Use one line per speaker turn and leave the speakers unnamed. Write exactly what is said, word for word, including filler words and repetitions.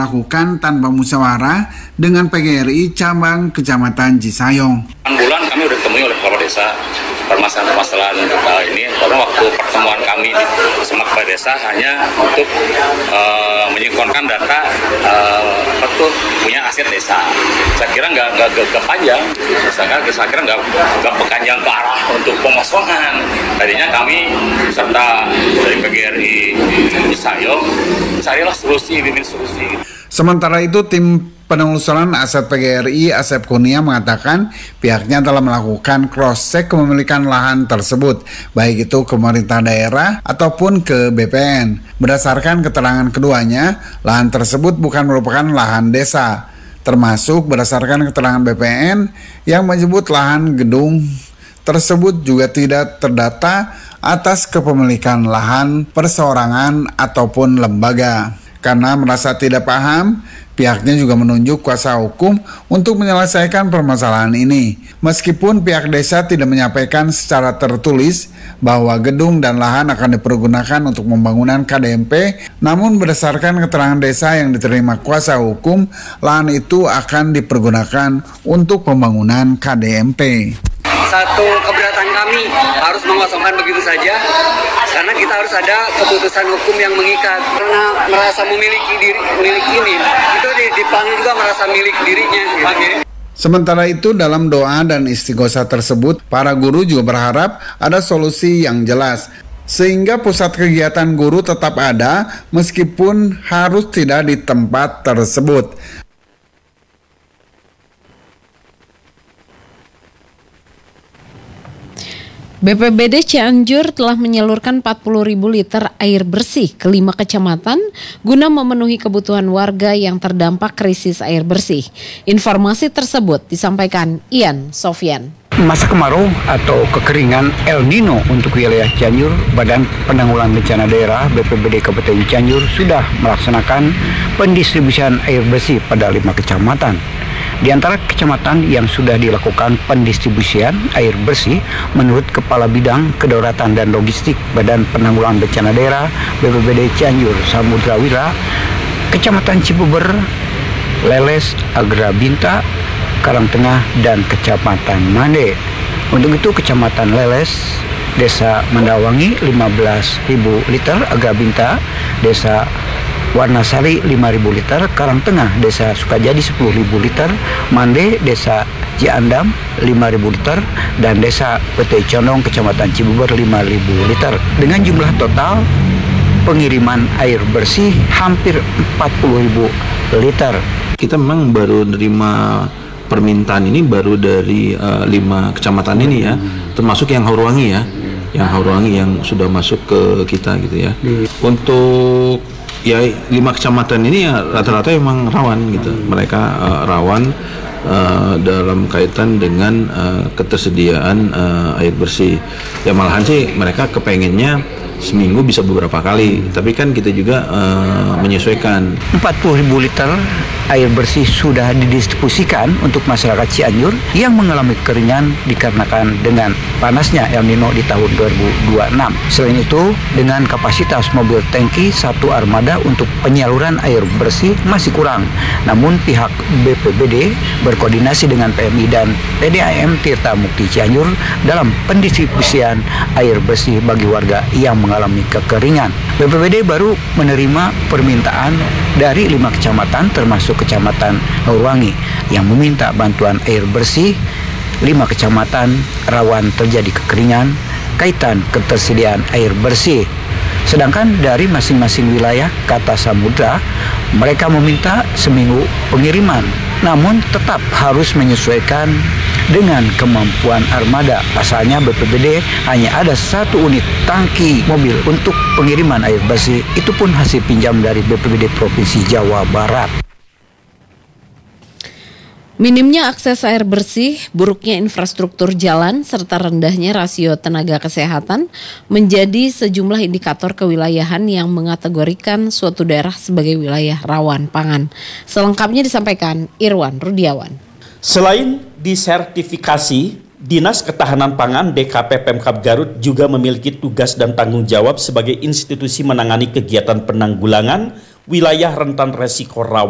dilakukan tanpa musyawarah dengan P G R I cabang Kecamatan Cisayong.
enam bulan kami sudah ditemui oleh kepala desa permasalahan-permasalahan uh, ini, karena waktu pertemuan kami di Semak Kepala Desa hanya untuk uh, menyinkronkan data uh, betul punya aset desa. Saya kira nggak nggak nggak panjang, saya, saya kira nggak nggak pekanjang ke arah untuk pengosongan. Tadinya kami serta dari P G R I Cisayong carilah solusi, bimbing solusi.
Sementara itu, tim penelusuran aset P G R I Asep Kurnia mengatakan pihaknya telah melakukan cross-check kepemilikan lahan tersebut, baik itu ke pemerintah daerah ataupun ke B P N. Berdasarkan keterangan keduanya, lahan tersebut bukan merupakan lahan desa, termasuk berdasarkan keterangan B P N yang menyebut lahan gedung tersebut juga tidak terdata atas kepemilikan lahan perseorangan ataupun lembaga. Karena merasa tidak paham, pihaknya juga menunjuk kuasa hukum untuk menyelesaikan permasalahan ini. Meskipun pihak desa tidak menyampaikan secara tertulis bahwa gedung dan lahan akan dipergunakan untuk pembangunan K D M P, namun berdasarkan keterangan desa yang diterima kuasa hukum, lahan itu akan dipergunakan untuk pembangunan K D M P.
Satu keberatan kami harus mengosongkan begitu saja, karena kita harus ada keputusan hukum yang mengikat. Karena merasa memiliki diri, memiliki ini, itu dipanggil juga merasa milik dirinya. Gitu.
Sementara itu, dalam doa dan istighosah tersebut, para guru juga berharap ada solusi yang jelas, sehingga pusat kegiatan guru tetap ada meskipun harus tidak di tempat tersebut.
B P B D Cianjur telah menyalurkan empat puluh ribu liter air bersih ke lima kecamatan guna memenuhi kebutuhan warga yang terdampak krisis air bersih. Informasi tersebut disampaikan Ian Sofyan.
Masa kemarau atau kekeringan El Nino untuk wilayah Cianjur, Badan Penanggulangan Bencana Daerah B P B D Kabupaten Cianjur sudah melaksanakan pendistribusian air bersih pada lima kecamatan. Di antara kecamatan yang sudah dilakukan pendistribusian air bersih, menurut Kepala Bidang Kedaulatan dan Logistik Badan Penanggulangan Bencana Daerah B P B D Cianjur Samudra Wira, Kecamatan Cipuber, Leles, Agrabinta, Karangtengah, dan Kecamatan Mande. Untuk itu Kecamatan Leles, Desa Mandawangi lima belas ribu liter, Agrabinta, Desa Warnasari lima ribu liter, Karangtengah, Desa Sukajadi sepuluh ribu liter, Mande, Desa Ciandam lima ribu liter, dan Desa Petai Condong, Kecamatan Cibuber lima ribu liter. Dengan jumlah total pengiriman air bersih hampir empat puluh ribu liter.
Kita memang baru menerima permintaan ini baru dari uh, lima kecamatan ini ya, termasuk yang Haurwangi ya, yang Haurwangi yang sudah masuk ke kita gitu ya. Untuk ya lima kecamatan ini ya rata-rata memang rawan gitu, mereka uh, rawan uh, dalam kaitan dengan uh, ketersediaan uh, air bersih. Ya malahan sih mereka kepengennya seminggu bisa beberapa kali, tapi kan kita juga uh, menyesuaikan.
empat puluh ribu liter air bersih sudah didistribusikan untuk masyarakat Cianjur yang mengalami kekeringan dikarenakan dengan panasnya El Nino di tahun dua ribu dua puluh enam. Selain itu, dengan kapasitas mobil tangki satu armada untuk penyaluran air bersih masih kurang. Namun pihak B P B D berkoordinasi dengan P M I dan P D A M Tirta Mukti Cianjur dalam pendistribusian air bersih bagi warga yang mengalami kekeringan. B P B D baru menerima permintaan dari lima kecamatan termasuk Kecamatan Haurwangi yang meminta bantuan air bersih. Lima kecamatan rawan terjadi kekeringan kaitan ketersediaan air bersih. Sedangkan dari masing-masing wilayah kata Samudra, mereka meminta seminggu pengiriman, namun tetap harus menyesuaikan dengan kemampuan armada. Pasalnya B P B D hanya ada satu unit tangki mobil untuk pengiriman air bersih, itu pun hasil pinjam dari B P B D Provinsi Jawa Barat.
Minimnya akses air bersih, buruknya infrastruktur jalan, serta rendahnya rasio tenaga kesehatan menjadi sejumlah indikator kewilayahan yang mengategorikan suatu daerah sebagai wilayah rawan pangan. Selengkapnya disampaikan Irwan Rudiawan.
Selain disertifikasi, Dinas Ketahanan Pangan D K P Pemkab Garut juga memiliki tugas dan tanggung jawab sebagai institusi menangani kegiatan penanggulangan wilayah rentan resiko rawan